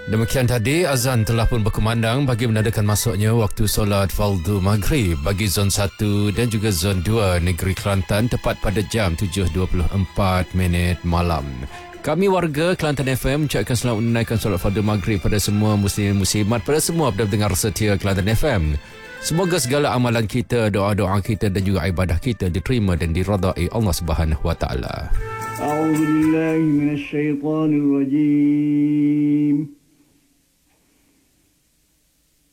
Demikian tadi azan telah pun berkumandang bagi menandakan masuknya waktu solat fardu maghrib bagi zon 1 dan juga zon 2 negeri Kelantan tepat pada jam 7.24 malam. Kami warga Kelantan FM ucapkan selamat menunaikan solat fardu maghrib pada semua muslim muslimat, pada semua pendengar setia Kelantan FM. Semoga segala amalan kita, doa-doa kita dan juga ibadah kita diterima dan diredai Allah Subhanahu Wa Taala. A'udzu billahi minasyaitonir rajim.